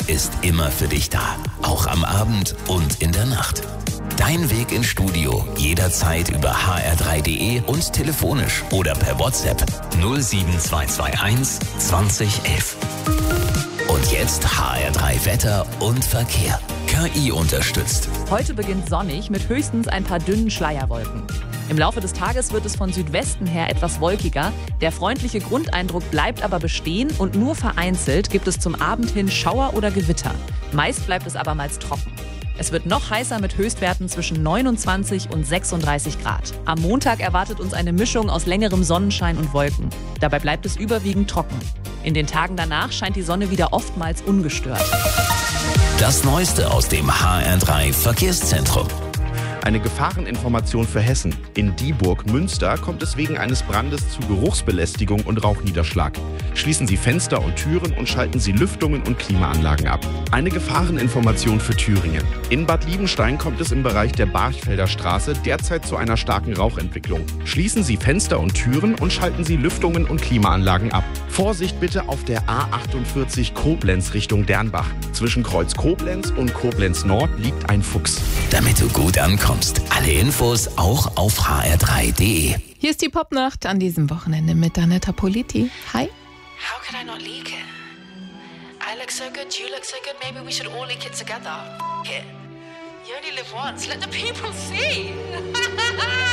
ist immer für dich da. Auch am Abend und in der Nacht. Dein Weg ins Studio jederzeit über hr3.de und telefonisch oder per WhatsApp 07221 2011. Und jetzt HR3 Wetter und Verkehr. KI unterstützt. Heute beginnt sonnig mit höchstens ein paar dünnen Schleierwolken. Im Laufe des Tages wird es von Südwesten her etwas wolkiger. Der freundliche Grundeindruck bleibt aber bestehen und nur vereinzelt gibt es zum Abend hin Schauer oder Gewitter. Meist bleibt es abermals trocken. Es wird noch heißer mit Höchstwerten zwischen 29 und 36 Grad. Am Montag erwartet uns eine Mischung aus längerem Sonnenschein und Wolken. Dabei bleibt es überwiegend trocken. In den Tagen danach scheint die Sonne wieder oftmals ungestört. Das Neueste aus dem HR3 Verkehrszentrum. Eine Gefahreninformation für Hessen. In Dieburg-Münster kommt es wegen eines Brandes zu Geruchsbelästigung und Rauchniederschlag. Schließen Sie Fenster und Türen und schalten Sie Lüftungen und Klimaanlagen ab. Eine Gefahreninformation für Thüringen. In Bad Liebenstein kommt es im Bereich der Barchfelder Straße derzeit zu einer starken Rauchentwicklung. Schließen Sie Fenster und Türen und schalten Sie Lüftungen und Klimaanlagen ab. Vorsicht bitte auf der A48 Koblenz Richtung Dernbach. Zwischen Kreuz Koblenz und Koblenz Nord liegt ein Fuchs. Damit du gut ankommst. Alle Infos auch auf hr3.de. Hier ist die Popnacht an diesem Wochenende mit Anetta Politi. Hi. How could I not leak it? I look so good, you look so good, maybe we should all leak it together. It. You only live once, let the people see.